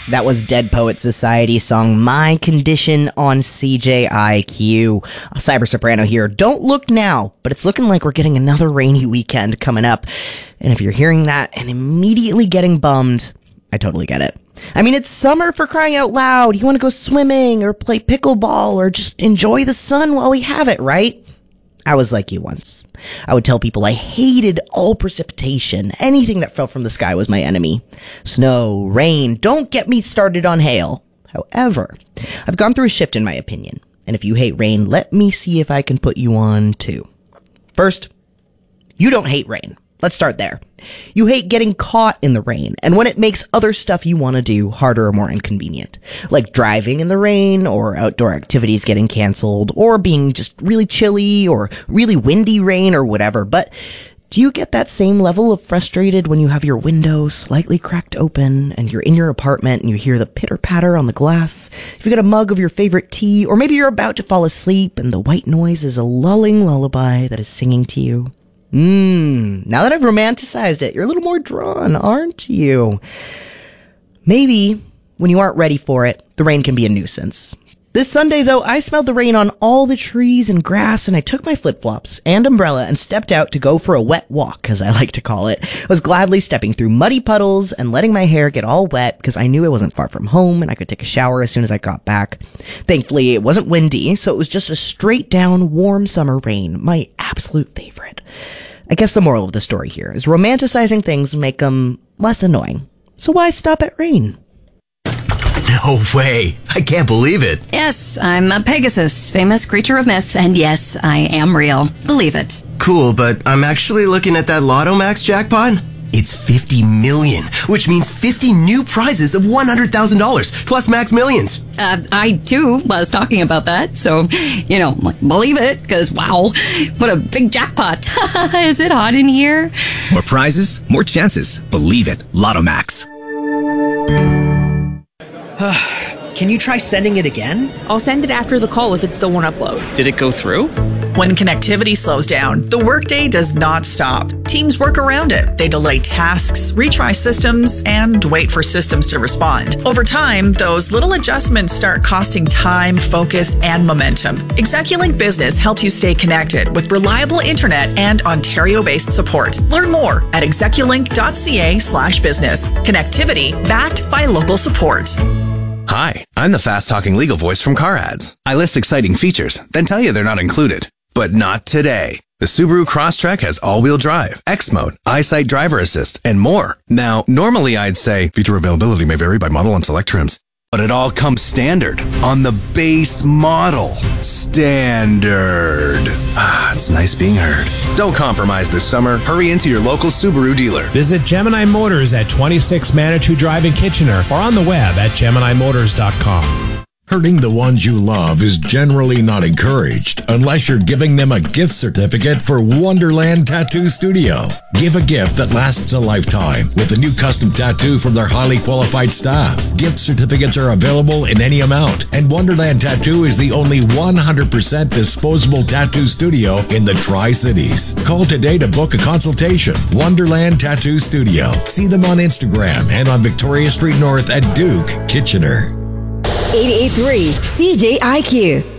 That was Dead Poet Society song My Condition on CJIQ. Cyber Soprano here. Don't look now, but it's looking like we're getting another rainy weekend coming up. And if you're hearing that and immediately getting bummed, I totally get it. I mean, it's summer, for crying out loud. You want to go swimming or play pickleball or just enjoy the sun while we have it, right? I was like you once. I would tell people I hated all precipitation. Anything that fell from the sky was my enemy. Snow, rain, don't get me started on hail. However, I've gone through a shift in my opinion. And if you hate rain, let me see if I can put you on too. First, you don't hate rain. Let's start there. You hate getting caught in the rain, and when it makes other stuff you want to do harder or more inconvenient, like driving in the rain, or outdoor activities getting canceled, or being just really chilly, or really windy rain, or whatever. But do you get that same level of frustrated when you have your window slightly cracked open, and you're in your apartment, and you hear the pitter-patter on the glass? If you get a mug of your favorite tea, or maybe you're about to fall asleep, and the white noise is a lulling lullaby that is singing to you? Now that I've romanticized it, you're a little more drawn, aren't you? Maybe, when you aren't ready for it, the rain can be a nuisance. This Sunday, though, I smelled the rain on all the trees and grass, and I took my flip-flops and umbrella and stepped out to go for a wet walk, as I like to call it. I was gladly stepping through muddy puddles and letting my hair get all wet because I knew I wasn't far from home and I could take a shower as soon as I got back. Thankfully, it wasn't windy, so it was just a straight-down, warm summer rain, my absolute favorite. I guess the moral of the story here is romanticizing things make them less annoying. So why stop at rain? No way. I can't believe it. Yes, I'm a Pegasus, famous creature of myth, and yes, I am real. Believe it. Cool, but I'm actually looking at that Lotto Max jackpot. It's 50 million, which means 50 new prizes of $100,000 plus max millions. I too was talking about that, so, believe it, because wow, what a big jackpot. Is it hot in here? More prizes, more chances. Believe it. Lotto Max. Can you try sending it again? I'll send it after the call if it still won't upload. Did it go through? When connectivity slows down, the workday does not stop. Teams work around it. They delay tasks, retry systems, and wait for systems to respond. Over time, those little adjustments start costing time, focus, and momentum. Execulink Business helps you stay connected with reliable internet and Ontario-based support. Learn more at execulink.ca/business. Connectivity backed by local support. Hi, I'm the fast-talking legal voice from Car Ads. I list exciting features, then tell you they're not included. But not today. The Subaru Crosstrek has all-wheel drive, X-Mode, EyeSight driver assist, and more. Now, normally I'd say feature availability may vary by model and select trims, but it all comes standard on the base model. Standard. It's nice being heard. Don't compromise this summer. Hurry into your local Subaru dealer. Visit Gemini Motors at 26 Manitou Drive in Kitchener or on the web at GeminiMotors.com. Hurting the ones you love is generally not encouraged unless you're giving them a gift certificate for Wonderland Tattoo Studio. Give a gift that lasts a lifetime with a new custom tattoo from their highly qualified staff. Gift certificates are available in any amount, and Wonderland Tattoo is the only 100% disposable tattoo studio in the Tri-Cities. Call today to book a consultation. Wonderland Tattoo Studio. See them on Instagram and on Victoria Street North at Duke, Kitchener. 88.3 CJIQ.